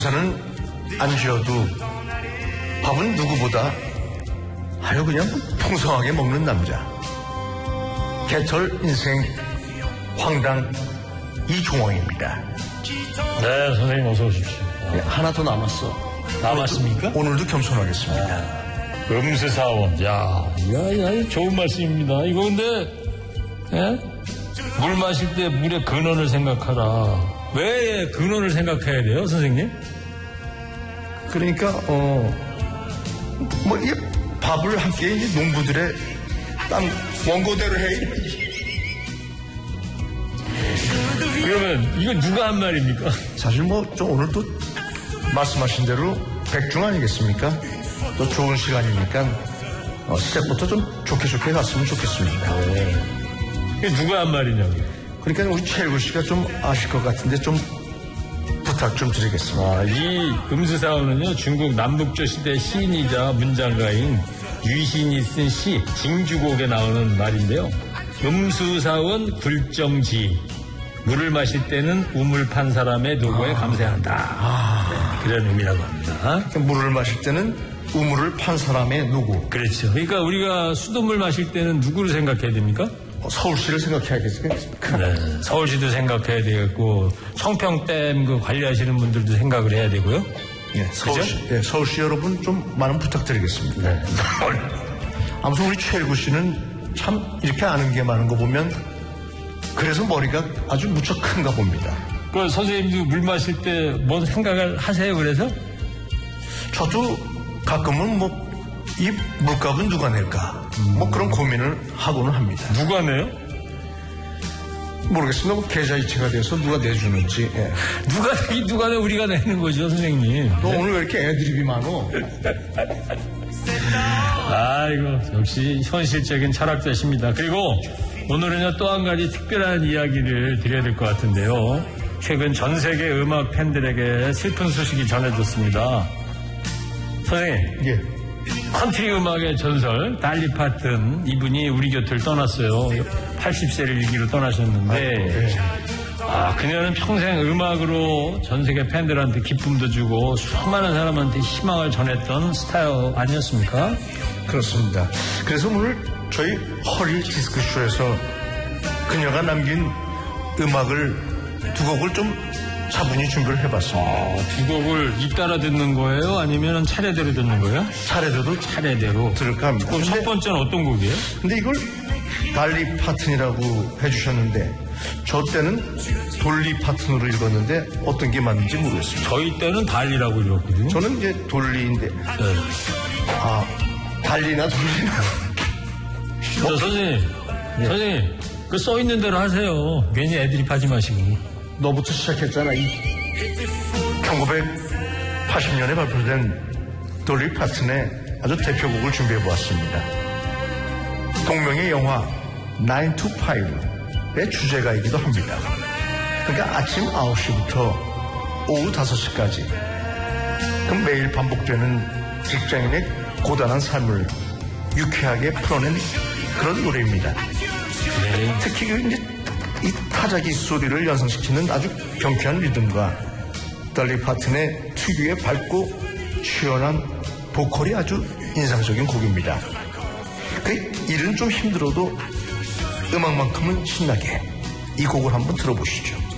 저는 안 쉬어도 밥은 누구보다 아유 그냥 풍성하게 먹는 남자. 개털 인생 황당 이종황입니다. 네, 선생님 어서 오십시오. 네, 하나 더 남았어. 남았습니까? 오늘도 겸손하겠습니다. 음수사원. 야, 좋은 말씀입니다. 이거 근데 물 마실 때 물의 근원을 생각하라. 왜 근원을 생각해야 돼요, 선생님? 그러니까 이 밥을 함께 이제 농부들의 땀 원고대로 해. 그러면 이거 누가 한 말입니까? 사실 좀 오늘 또 말씀하신 대로 백중 아니겠습니까? 또 좋은 시간이니까 시작부터 좀 좋게 갔으면 좋겠습니다. 이게 누가 한 말이냐고요? 그러니까 우리 최일구 씨가 좀 아실 것 같은데 좀 부탁 좀 드리겠습니다. 이 음수사원은요, 중국 남북조 시대 시인이자 문장가인 유신이 쓴 시 징주곡에 나오는 말인데요. 음수사원 굴정지. 물을 마실 때는 우물 판 사람의 노고에 감사한다. 네, 그런 의미라고 합니다. 그러니까 물을 마실 때는 우물을 판 사람의 누구. 그렇죠. 그러니까 우리가 수돗물 마실 때는 누구를 생각해야 됩니까? 서울시를 생각해야겠습니까? 네, 서울시도 생각해야 되겠고 청평댐 그 관리하시는 분들도 생각을 해야 되고요. 예, 서울시 여러분 좀 많은 부탁드리겠습니다. 네. 아무튼 우리 최일구 씨는 참 이렇게 아는 게 많은 거 보면 그래서 머리가 아주 무척 큰가 봅니다. 그 선생님도 물 마실 때 뭔 생각을 하세요? 그래서? 저도 가끔은 이 물값은 누가 낼까? 그런 고민을 하고는 합니다. 누가 내요? 모르겠습니다. 계좌이체가 돼서 누가 내주는지. 예. 누가 내 우리가 내는 거죠, 선생님. 너 오늘 왜 이렇게 애드립이 많어? 아이고, 역시 현실적인 철학자십니다. 그리고 오늘은요, 또 한 가지 특별한 이야기를 드려야 될 것 같은데요. 최근 전 세계 음악 팬들에게 슬픈 소식이 전해졌습니다. 선생님. 예. 컨트리 음악의 전설 달리 파튼 이분이 우리 곁을 떠났어요. 80세를 일기로 떠나셨는데 그녀는 평생 음악으로 전 세계 팬들한테 기쁨도 주고 수많은 사람한테 희망을 전했던 스타일 아니었습니까? 그렇습니다. 그래서 오늘 저희 허리 디스크쇼에서 그녀가 남긴 음악을 두 곡을 좀 차분히 준비를 해봤습니다. 두 곡을 잇따라 듣는 거예요? 아니면 차례대로 듣는 거예요? 차례대로 들을까 합니다. 그럼 첫 번째는 어떤 곡이에요? 근데 이걸 달리 파튼이라고 해주셨는데 저 때는 돌리 파튼으로 읽었는데 어떤 게 맞는지 모르겠습니다. 저희 때는 달리라고 읽었거든요. 저는 이제 돌리인데 달리나 돌리나. 선생님, 선생님, 그 써있는 대로 하세요. 괜히 애드립 하지 마시고. 너부터 시작했잖아. 1980년에 발표된 돌리 파튼의 아주 대표곡을 준비해보았습니다. 동명의 영화 9 to 5의 주제가이기도 합니다. 그러니까 아침 9시부터 오후 5시까지 그럼 매일 반복되는 직장인의 고단한 삶을 유쾌하게 풀어낸 그런 노래입니다. 네. 특히 이제 이 타자기 소리를 연상시키는 아주 경쾌한 리듬과 달리 파튼의 특유의 밝고 시원한 보컬이 아주 인상적인 곡입니다. 그 일은 좀 힘들어도 음악만큼은 신나게 이 곡을 한번 들어보시죠.